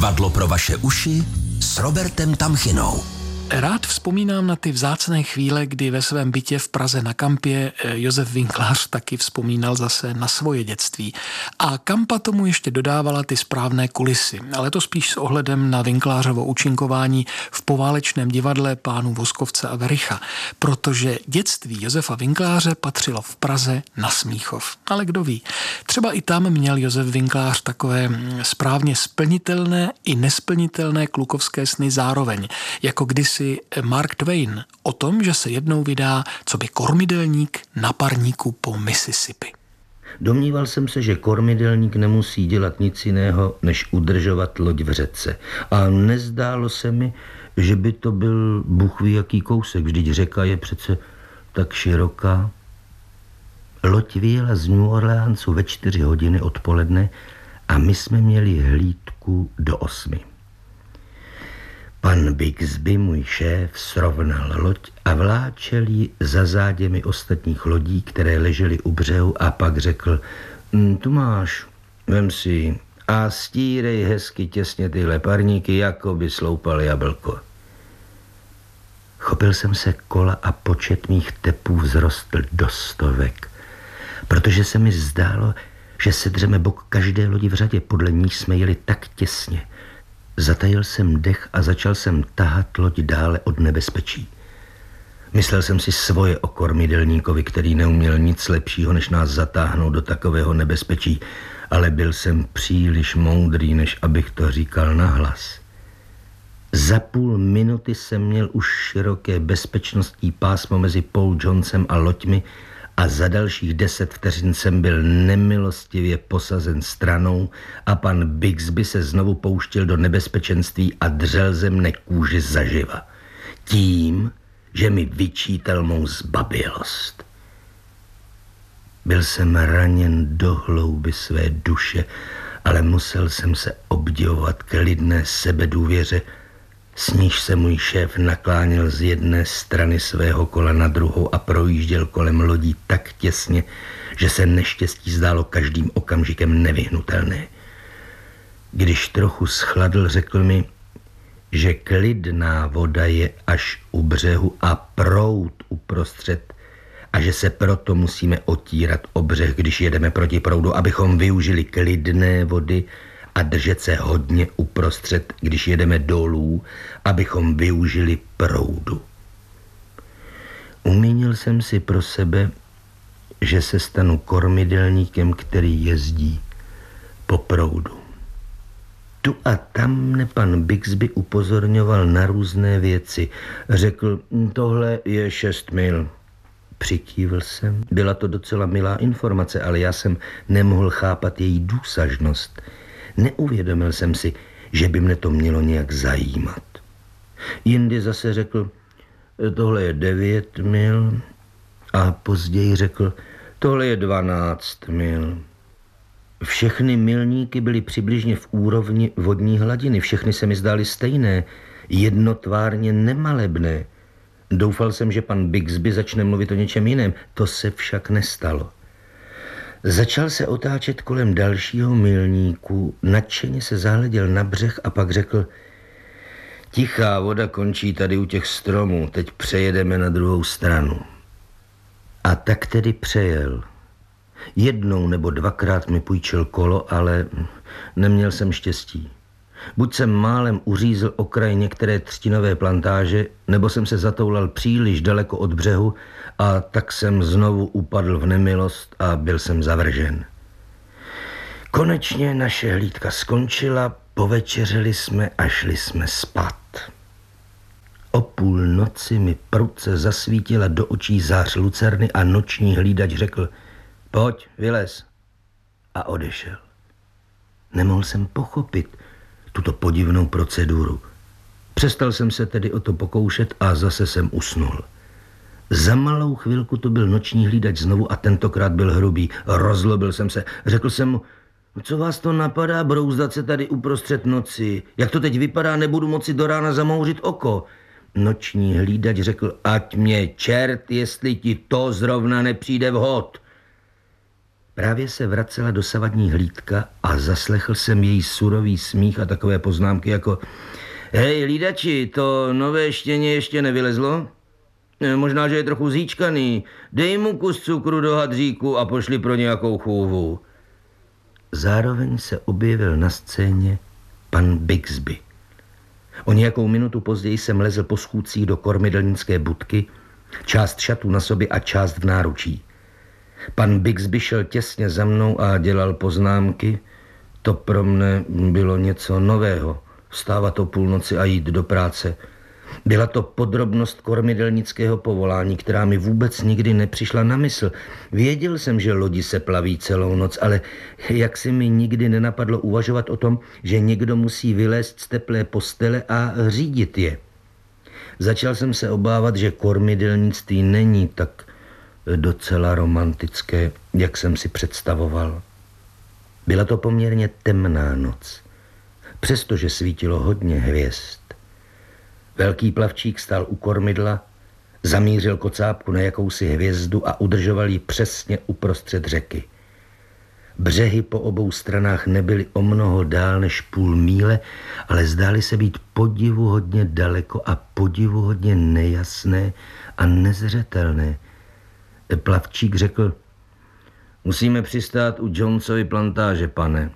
Divadlo pro vaše uši s Robertem Tamchinou. Rád vzpomínám na ty vzácné chvíle, kdy ve svém bytě v Praze na Kampě Josef Winklář taky vzpomínal zase na svoje dětství. A Kampa tomu ještě dodávala ty správné kulisy, ale to spíš s ohledem na Winklářovo účinkování v poválečném divadle pánů Voskovce a Vericha, protože dětství Josefa Winkláře patřilo v Praze na Smíchov. Ale kdo ví, třeba i tam měl Josef Winklář takové správně splnitelné i nesplnitelné klukovské sny zároveň, jako kdysi Mark Twain o tom, že se jednou vydá coby kormidelník na parníku po Mississippi. Domníval jsem se, že kormidelník nemusí dělat nic jiného, než udržovat loď v řece. A nezdálo se mi, že by to byl bůh ví jaký kousek, vždyť řeka je přece tak široká. Loď vyjela z New Orleansu ve 4 hodiny odpoledne a my jsme měli hlídku do 8. Pan Bixby, můj šéf, srovnal loď a vláčel ji za záděmi ostatních lodí, které ležely u břehu, a pak řekl: tu máš, vem si a stírej hezky těsně tyhle parníky, jako by sloupal jablko. Chopil jsem se kola a počet mých tepů vzrostl do 100, protože se mi zdálo, že se dřeme bok každé lodi v řadě, podle níž jsme jeli tak těsně. Zatajil jsem dech a začal jsem tahat loď dále od nebezpečí. Myslel jsem si svoje o kormidelníkovi, který neuměl nic lepšího, než nás zatáhnout do takového nebezpečí, ale byl jsem příliš moudrý, než abych to říkal nahlas. Za půl minuty jsem měl už široké bezpečnostní pásmo mezi Paul Jonesem a loďmi a za dalších 10 vteřin jsem byl nemilostivě posazen stranou a pan Bixby se znovu pouštěl do nebezpečenství a dřel ze mne kůži zaživa. Tím, že mi vyčítal mou zbabělost. Byl jsem raněn do hlouby své duše, ale musel jsem se obdivovat klidné sebedůvěře, s níž se můj šéf nakláněl z jedné strany svého kola na druhou a projížděl kolem lodí tak těsně, že se neštěstí zdálo každým okamžikem nevyhnutelné. Když trochu schladl, řekl mi, že klidná voda je až u břehu a proud uprostřed a že se proto musíme otírat o břeh, když jedeme proti proudu, abychom využili klidné vody, a držet se hodně uprostřed, když jedeme dolů, abychom využili proudu. Umínil jsem si pro sebe, že se stanu kormidelníkem, který jezdí po proudu. Tu a tam mne pan Bixby upozorňoval na různé věci. Řekl: tohle je 6 mil. Přikývl jsem. Byla to docela milá informace, ale já jsem nemohl chápat její důsažnost. Neuvědomil jsem si, že by mne to mělo nějak zajímat. Jindy zase řekl: tohle je 9 mil, a později řekl: tohle je 12 mil. Všechny milníky byly přibližně v úrovni vodní hladiny, všechny se mi zdály stejné, jednotvárně nemalebné. Doufal jsem, že pan Bixby začne mluvit o něčem jiném, to se však nestalo. Začal se otáčet kolem dalšího milníku, nadšeně se zahleděl na břeh a pak řekl: tichá voda končí tady u těch stromů, teď přejedeme na druhou stranu. A tak tedy přejel. Jednou nebo 2krát mi půjčil kolo, ale neměl jsem štěstí. Buď jsem málem uřízl okraj některé třtinové plantáže, nebo jsem se zatoulal příliš daleko od břehu a tak jsem znovu upadl v nemilost a byl jsem zavržen. Konečně naše hlídka skončila, povečeřili jsme a šli jsme spát. O půlnoci mi prudce zasvítila do očí zář lucerny a noční hlídač řekl: pojď, vylez. A odešel. Nemohl jsem pochopit tuto podivnou proceduru. Přestal jsem se tedy o to pokoušet a zase jsem usnul. Za malou chvilku to byl noční hlídač znovu a tentokrát byl hrubý. Rozlobil jsem se. Řekl jsem mu: co vás to napadá brouzdat se tady uprostřed noci? Jak to teď vypadá, nebudu moci do rána zamouřit oko. Noční hlídač řekl: ať mě čert, jestli ti to zrovna nepřijde vhod. Právě se vracela dosavadní hlídka a zaslechl jsem její surový smích a takové poznámky jako: hej, hlídači, to nové štěně ještě nevylezlo? Možná, že je trochu zíčkaný. Dej mu kus cukru do hadříku a pošli pro nějakou chůvu. Zároveň se objevil na scéně pan Bixby. O nějakou minutu později jsem lezl po schůdcích do kormidelnické budky, část šatů na sobě a část v náručí. Pan Bixby šel těsně za mnou a dělal poznámky. To pro mne bylo něco nového, vstávat o půlnoci a jít do práce. Byla to podrobnost kormidelnického povolání, která mi vůbec nikdy nepřišla na mysl. Věděl jsem, že lodi se plaví celou noc, ale jak si mi nikdy nenapadlo uvažovat o tom, že někdo musí vylézt z teplé postele a řídit je. Začal jsem se obávat, že kormidelnictví není tak docela romantické, jak jsem si představoval. Byla to poměrně temná noc, přestože svítilo hodně hvězd. Velký plavčík stál u kormidla, zamířil kocápku na jakousi hvězdu a udržoval ji přesně uprostřed řeky. Břehy po obou stranách nebyly o mnoho dál než půl míle, ale zdály se být podivuhodně daleko a podivuhodně nejasné a nezřetelné. Plavčík řekl: musíme přistát u Jonesovy plantáže, pane.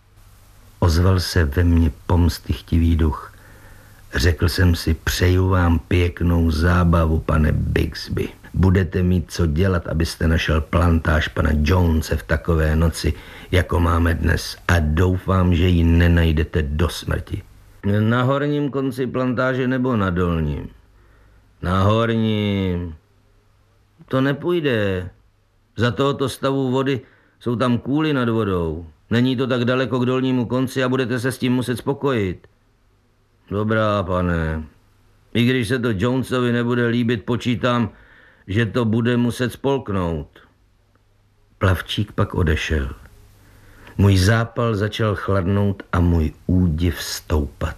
Ozval se ve mně pomstychtivý duch. Řekl jsem si: přeju vám pěknou zábavu, pane Bixby. Budete mít co dělat, abyste našel plantáž pana Jonese v takové noci, jako máme dnes, a doufám, že ji nenajdete do smrti. Na horním konci plantáže nebo na dolním? Na horním. To nepůjde. Za tohoto stavu vody jsou tam kůly nad vodou. Není to tak daleko k dolnímu konci a budete se s tím muset spokojit. Dobrá, pane. I když se to Jonesovi nebude líbit, počítám, že to bude muset spolknout. Plavčík pak odešel. Můj zápal začal chladnout a můj údiv stoupat.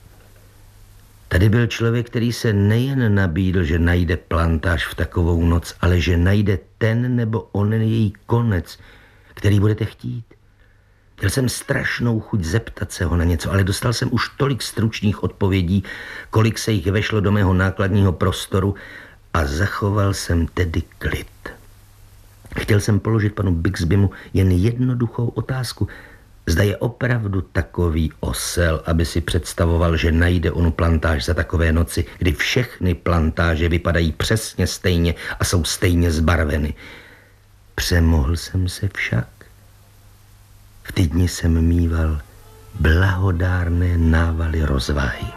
Tady byl člověk, který se nejen nabídl, že najde plantáž v takovou noc, ale že najde ten nebo onen její konec, který budete chtít. Měl jsem strašnou chuť zeptat se ho na něco, ale dostal jsem už tolik stručných odpovědí, kolik se jich vešlo do mého nákladního prostoru, a zachoval jsem tedy klid. Chtěl jsem položit panu Bixbymu jen jednoduchou otázku. Zda je opravdu takový osel, aby si představoval, že najde onu plantáž za takové noci, kdy všechny plantáže vypadají přesně stejně a jsou stejně zbarveny. Přemohl jsem se však. V ty dni jsem mýval blahodárné návaly rozvahy.